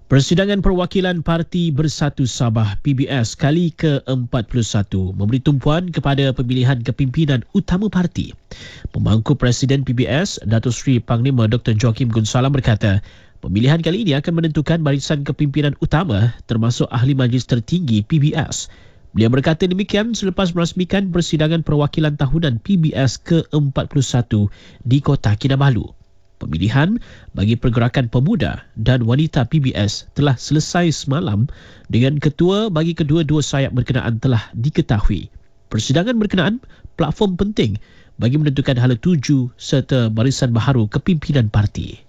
Persidangan Perwakilan Parti Bersatu Sabah PBS kali ke-41 memberi tumpuan kepada pemilihan kepimpinan utama parti. Pemangku Presiden PBS, Datuk Seri Panglima Dr. Joachim Gunsalam berkata, pemilihan kali ini akan menentukan barisan kepimpinan utama termasuk Ahli Majlis Tertinggi PBS. Beliau berkata demikian selepas merasmikan persidangan perwakilan tahunan PBS ke-41 di Kota Kinabalu. Pemilihan bagi Pergerakan Pemuda dan Wanita PBS telah selesai semalam dengan ketua bagi kedua-dua sayap berkenaan telah diketahui. Persidangan berkenaan platform penting bagi menentukan hala tuju serta barisan baharu kepimpinan parti.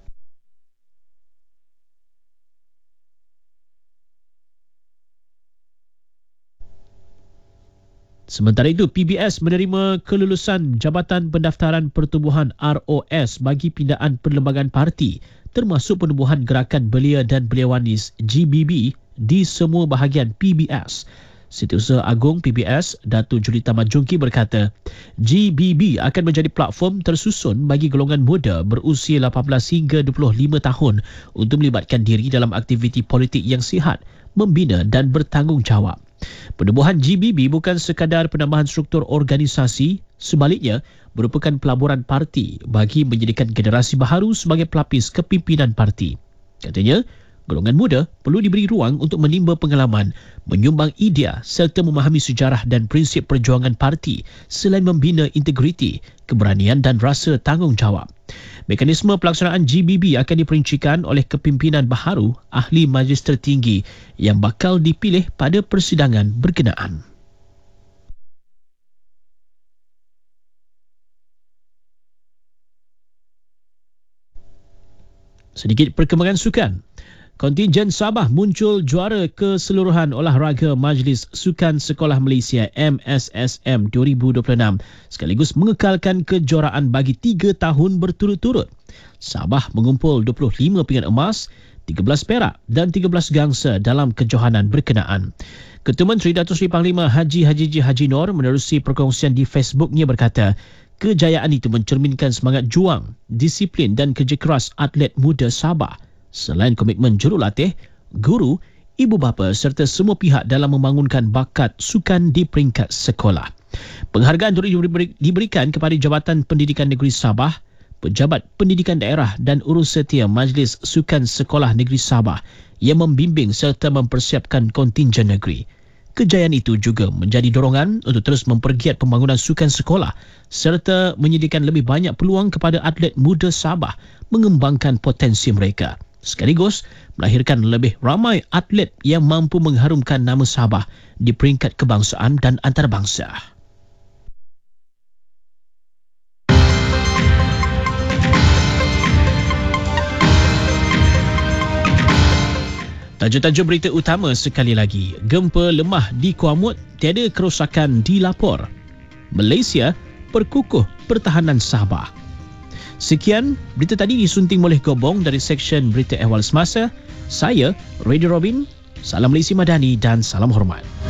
Sementara itu, PBS menerima kelulusan Jabatan Pendaftaran Pertubuhan ROS bagi pindaan perlembagaan parti termasuk penubuhan Gerakan Belia dan Beliawanis GBB di semua bahagian PBS. Setiausaha Agung PBS, Datuk Julita Majungki berkata, GBB akan menjadi platform tersusun bagi golongan muda berusia 18 hingga 25 tahun untuk melibatkan diri dalam aktiviti politik yang sihat, membina dan bertanggungjawab. Penubuhan GBB bukan sekadar penambahan struktur organisasi, sebaliknya merupakan pelaburan parti bagi menjadikan generasi baharu sebagai pelapis kepimpinan parti. Katanya, golongan muda perlu diberi ruang untuk menimba pengalaman, menyumbang idea serta memahami sejarah dan prinsip perjuangan parti selain membina integriti, keberanian dan rasa tanggungjawab. Mekanisme pelaksanaan GBB akan diperincikan oleh kepimpinan baharu Ahli Majlis Tertinggi yang bakal dipilih pada persidangan berkenaan. Sedikit perkembangan sukan. Kontingen Sabah muncul juara keseluruhan olahraga Majlis Sukan Sekolah Malaysia MSSM 2026 sekaligus mengekalkan kejuaraan bagi 3 tahun berturut-turut. Sabah mengumpul 25 pingat emas, 13 perak dan 13 gangsa dalam kejohanan berkenaan. Ketua Menteri Datuk Seri Panglima Haji Nur menerusi perkongsian di Facebooknya berkata, kejayaan itu mencerminkan semangat juang, disiplin dan kerja keras atlet muda Sabah. Selain komitmen jurulatih, guru, ibu bapa serta semua pihak dalam membangunkan bakat sukan di peringkat sekolah. Penghargaan turut diberikan kepada Jabatan Pendidikan Negeri Sabah, Pejabat Pendidikan Daerah dan Urus Setia Majlis Sukan Sekolah Negeri Sabah yang membimbing serta mempersiapkan kontingen negeri. Kejayaan itu juga menjadi dorongan untuk terus mempergiat pembangunan sukan sekolah serta menyediakan lebih banyak peluang kepada atlet muda Sabah mengembangkan potensi mereka. Sekaligus melahirkan lebih ramai atlet yang mampu mengharumkan nama Sabah di peringkat kebangsaan dan antarabangsa. Tajuk-tajuk berita utama sekali lagi. Gempa lemah di Kuamut, tiada kerosakan dilapor. Malaysia perkukuh pertahanan Sabah. Sekian, berita tadi disunting oleh Gobong dari Seksyen Berita Ehwal Semasa. Saya, Radio Robin. Salam Malaysia Madani dan salam hormat.